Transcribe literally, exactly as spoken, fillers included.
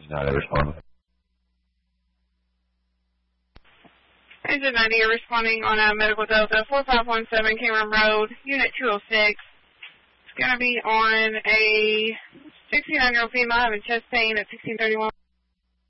Now they respond. Engine ninety, you're responding on a Medical Delta four five one seven Cameron Road, Unit two oh six. It's going to be on a sixty-nine-year-old female having chest pain at sixteen thirty-one.